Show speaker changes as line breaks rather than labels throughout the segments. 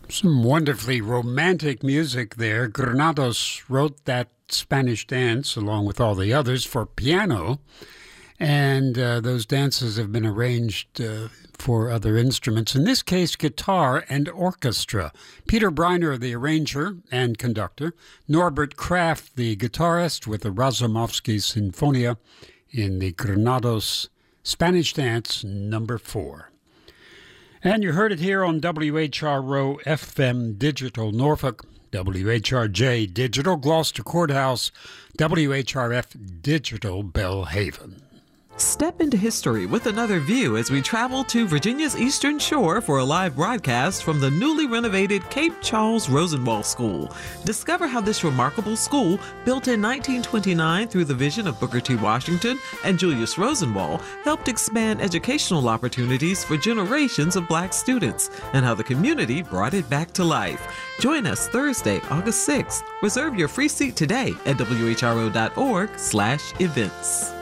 Some wonderfully romantic music there. Granados wrote that Spanish dance, along with all the others, for piano. And those dances have been arranged for other instruments, in this case, guitar and orchestra. Peter Briner, the arranger and conductor. Norbert Kraft, the guitarist, with the Razumovsky Sinfonia in the Granados Spanish Dance number 4. And you heard it here on WHRO FM Digital Norfolk, WHRJ Digital Gloucester Courthouse, WHRF Digital Belhaven.
Step into history with another view as we travel to Virginia's Eastern Shore for a live broadcast from the newly renovated Cape Charles Rosenwald School. Discover how this remarkable school, built in 1929 through the vision of Booker T. Washington and Julius Rosenwald, helped expand educational opportunities for generations of Black students, and how the community brought it back to life. Join us Thursday, August 6th. Reserve your free seat today at whro.org/events.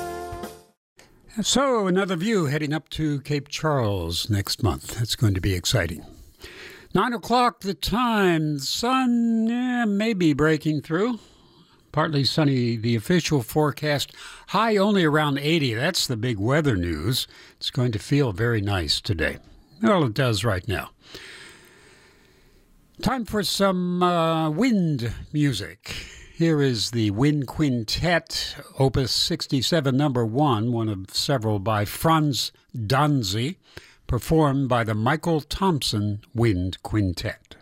So, another view heading up to Cape Charles next month. That's going to be exciting. 9 o'clock the time. The sun may be breaking through. Partly sunny, the official forecast. High only around 80. That's the big weather news. It's going to feel very nice today. Well, it does right now. Time for some wind music. Here is the Wind Quintet, Opus 67, number 1, one of several by Franz Danzy, performed by the Michael Thompson Wind Quintet.